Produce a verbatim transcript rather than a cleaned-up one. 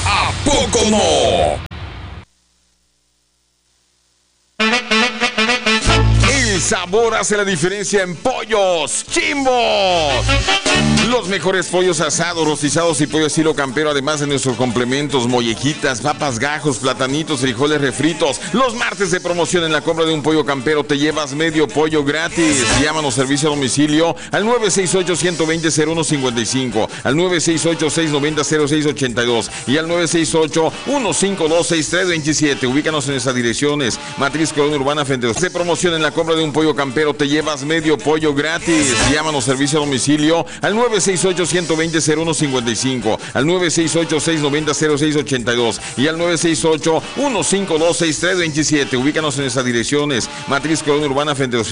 ¿A poco no? El sabor hace la diferencia en Pollos Chimbos. Los mejores pollos asados, rostizados y pollo estilo campero, además de nuestros complementos, mollejitas, papas, gajos, platanitos, frijoles refritos. Los martes de promoción en la compra de un pollo campero te llevas medio pollo gratis. Llámanos servicio a domicilio al nueve seis ocho, uno dos cero, cero uno cinco cinco, al nueve seis ocho, seis nueve cero, cero seis ocho dos y al nueve seis ocho, uno cinco dos, seis tres dos siete. Ubícanos en esas direcciones. Matriz Colonia Urbana frente a de promoción en la compra de un pollo campero te llevas medio pollo gratis. Llámanos servicio a domicilio al nueve seis ocho, uno dos cero, cero uno cinco cinco, al nueve seis ocho, seis nueve cero, cero seis ocho dos y al nueve seis ocho, uno cinco dos, seis tres dos siete. Ubícanos en esas direcciones. Matriz Colonia Urbana frente a